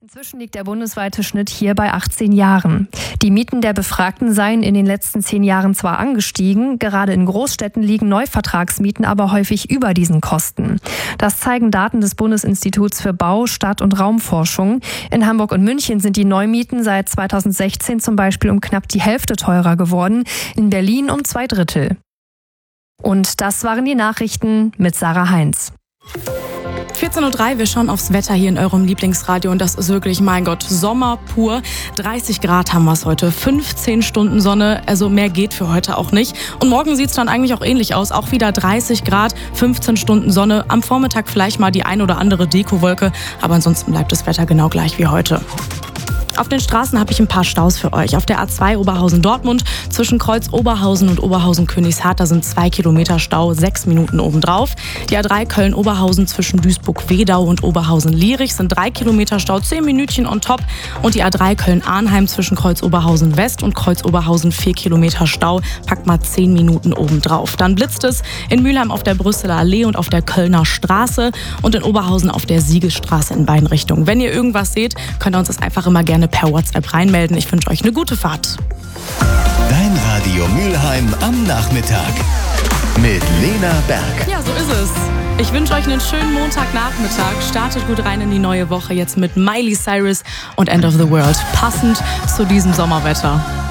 Inzwischen liegt der bundesweite Schnitt hier bei 18 Jahren. Die Mieten der Befragten seien in den letzten 10 Jahren zwar angestiegen, gerade in Großstädten liegen Neuvertragsmieten aber häufig über diesen Kosten. Das zeigen Daten des Bundesinstituts für Bau-, Stadt- und Raumforschung. In Hamburg und München sind die Neumieten seit 2016 zum Beispiel um knapp die Hälfte teurer geworden, in Berlin um 2/3. Und das waren die Nachrichten mit Sarah Heinz. 14:03 Uhr, wir schauen aufs Wetter hier in eurem Lieblingsradio und das ist wirklich, mein Gott, Sommer pur. 30 Grad haben wir es heute, 15 Stunden Sonne, also mehr geht für heute auch nicht. Und morgen sieht es dann eigentlich auch ähnlich aus, auch wieder 30 Grad, 15 Stunden Sonne. Am Vormittag vielleicht mal die ein oder andere Dekowolke, aber ansonsten bleibt das Wetter genau gleich wie heute. Auf den Straßen habe ich ein paar Staus für euch. Auf der A2 Oberhausen-Dortmund zwischen Kreuz Oberhausen und Oberhausen-Königshardt sind 2 Kilometer Stau, 6 Minuten obendrauf. Die A3 Köln-Oberhausen zwischen Duisburg-Wedau und Oberhausen-Lierich sind 3 Kilometer Stau, 10 Minütchen on top. Und die A3 Köln-Arnheim zwischen Kreuz Oberhausen-West und Kreuz Oberhausen 4 Kilometer Stau, packt mal 10 Minuten obendrauf. Dann blitzt es in Mülheim auf der Brüsseler Allee und auf der Kölner Straße und in Oberhausen auf der Siegelstraße in beiden Richtungen. Wenn ihr irgendwas seht, könnt ihr uns das einfach immer gerne per WhatsApp reinmelden. Ich wünsche euch eine gute Fahrt. Dein Radio Mülheim am Nachmittag mit Lena Berg. Ja, so ist es. Ich wünsche euch einen schönen Montagnachmittag. Startet gut rein in die neue Woche jetzt mit Miley Cyrus und End of the World. Passend zu diesem Sommerwetter.